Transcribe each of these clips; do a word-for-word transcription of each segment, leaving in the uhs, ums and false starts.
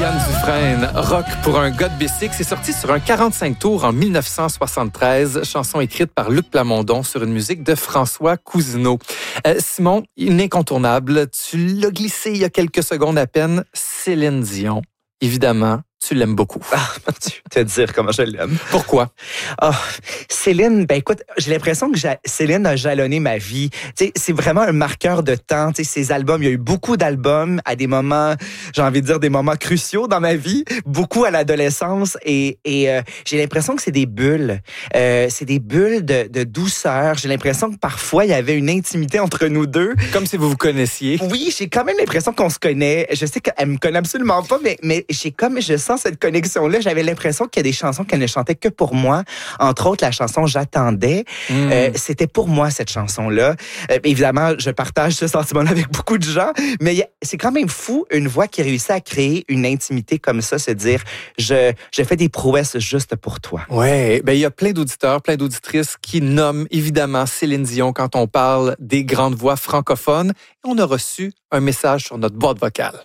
Diane Dufresne, Rock pour un gars de bicycle, c'est sorti sur un quarante-cinq tours en dix-neuf cent soixante-treize, chanson écrite par Luc Plamondon sur une musique de François Cousineau. Euh, Simon, une incontournable, tu l'as glissé il y a quelques secondes à peine, Céline Dion, évidemment. Tu l'aimes beaucoup. Ah, mon Dieu, te dire comment je l'aime. Pourquoi? Ah, Céline, ben écoute, j'ai l'impression que ja- Céline a jalonné ma vie. Tu sais, c'est vraiment un marqueur de temps. Tu sais, ses albums, il y a eu beaucoup d'albums à des moments, j'ai envie de dire des moments cruciaux dans ma vie, beaucoup à l'adolescence, et, et euh, j'ai l'impression que c'est des bulles. Euh, c'est des bulles de, de douceur. J'ai l'impression que parfois il y avait une intimité entre nous deux. Comme si vous vous connaissiez. Oui, j'ai quand même l'impression qu'on se connaît. Je sais qu'elle me connaît absolument pas, mais, mais j'ai comme, je sens cette connexion-là. J'avais l'impression qu'il y a des chansons qu'elle ne chantait que pour moi. Entre autres, la chanson J'attendais. Mmh. Euh, c'était pour moi, cette chanson-là. Euh, évidemment, je partage ce sentiment-là avec beaucoup de gens, mais c'est quand même fou, une voix qui réussit à créer une intimité comme ça, se dire, je, je fais des prouesses juste pour toi. Ouais, ben il y a plein d'auditeurs, plein d'auditrices qui nomment évidemment Céline Dion quand on parle des grandes voix francophones. Et on a reçu un message sur notre boîte vocale.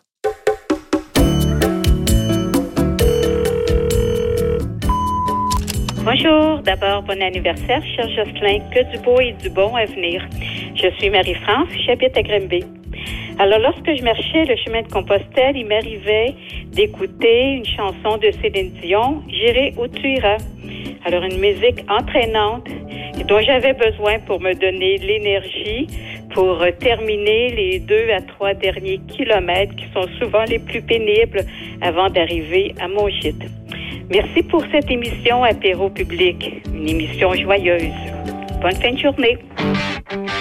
Bonjour, d'abord bon anniversaire, cher Jocelyn, que du beau et du bon à venir. Je suis Marie-France, j'habite à Grimby. Alors, lorsque je marchais le chemin de Compostelle, il m'arrivait d'écouter une chanson de Céline Dion, J'irai où tu iras. Alors, une musique entraînante dont j'avais besoin pour me donner l'énergie pour terminer les deux à trois derniers kilomètres qui sont souvent les plus pénibles avant d'arriver à mon gîte. Merci pour cette émission Apéro Public, une émission joyeuse. Bonne fin de journée.